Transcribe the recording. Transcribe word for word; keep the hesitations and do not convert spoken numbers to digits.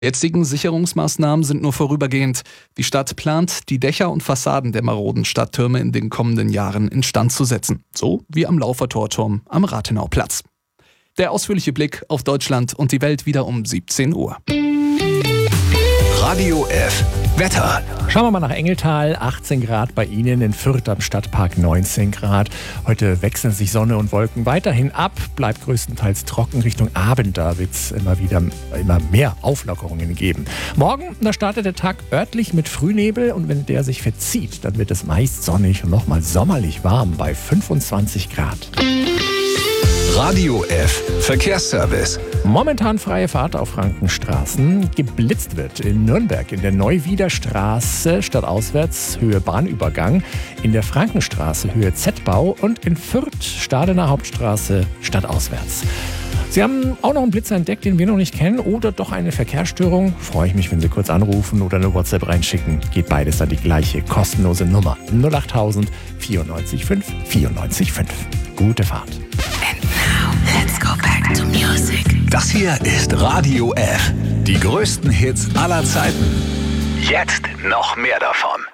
Jetzigen Sicherungsmaßnahmen sind nur vorübergehend. Die Stadt plant, die Dächer und Fassaden der maroden Stadttürme in den kommenden Jahren instand zu setzen. So wie am Laufertorturm am Rathenauplatz. Der ausführliche Blick auf Deutschland und die Welt wieder um siebzehn Uhr. Radio F. Wetter. Schauen wir mal nach Engeltal. achtzehn Grad bei Ihnen, in Fürth am Stadtpark neunzehn Grad. Heute wechseln sich Sonne und Wolken weiterhin ab. Bleibt größtenteils trocken. Richtung Abend, da wird es immer wieder immer mehr Auflockerungen geben. Morgen, da startet der Tag örtlich mit Frühnebel. Und wenn der sich verzieht, dann wird es meist sonnig und nochmal sommerlich warm bei fünfundzwanzig Grad. Radio F. Verkehrsservice. Momentan freie Fahrt auf Frankenstraßen. Geblitzt wird in Nürnberg in der Neuwieder Straße stadtauswärts Höhe Bahnübergang, in der Frankenstraße Höhe Z-Bau und in Fürth Stadener Hauptstraße stadtauswärts. Sie haben auch noch einen Blitzer entdeckt, den wir noch nicht kennen, oder doch eine Verkehrsstörung? Freue ich mich, wenn Sie kurz anrufen oder eine WhatsApp reinschicken. Geht beides an die gleiche kostenlose Nummer. null acht tausend vierundneunzig fünf vierundneunzig fünf. Gute Fahrt. And now, let's go back to music. Das hier ist Radio F. Die größten Hits aller Zeiten. Jetzt noch mehr davon.